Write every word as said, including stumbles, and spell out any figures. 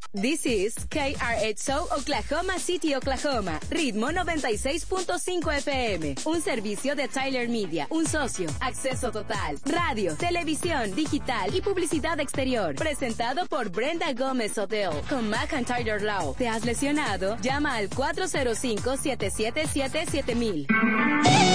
This is K R H O Oklahoma City, Oklahoma. Ritmo noventa y seis punto cinco F M. Un servicio de Tyler Media. Un socio. Acceso total. Radio, televisión, digital y publicidad exterior. Presentado por Brenda Gómez Hotel. Con McIntyre Law. ¿Te has lesionado? Llama al cuatro cero cinco, siete siete siete, siete mil.